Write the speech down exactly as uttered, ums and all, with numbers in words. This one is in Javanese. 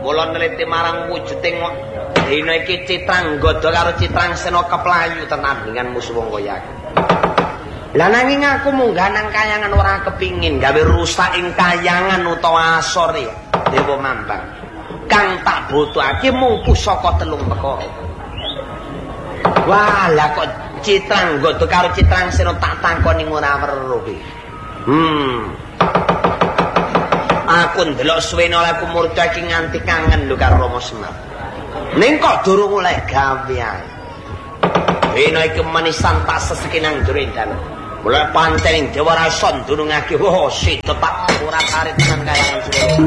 Mula neliti marang wujuding dina iki Citranggoda karo Citrangsena keplayu tenan dengan musuh wong kaya aku. Lah nanging aku munggah nang kayangan ora kepingin gawe rusak ing kayangan utawa asor ya. Dewa Mambang. Kang tak butuhake mung pusaka telung perkara. Wah, lah kok Citranggoda karo Citrangsena tak takoni ora weruh. Hmm. Aku ndelok suwene oleh kumurda iki nganti kangen lho karo Rama Semar. Ning kok durung oleh gawe ae. Dina iki manisan tak seseki nang jero dalan. Mulai pancen Dewa Rasa ndurungake, wah, sik tetap ora tarik tenan kayangan suwe.